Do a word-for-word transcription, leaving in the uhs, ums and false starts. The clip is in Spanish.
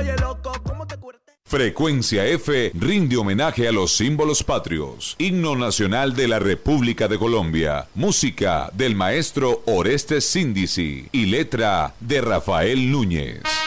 Oye, loco, ¿cómo te curaste? Frecuencia F rinde homenaje a los símbolos patrios. Himno nacional de la República de Colombia. Música del maestro Orestes Síndici y letra de Rafael Núñez.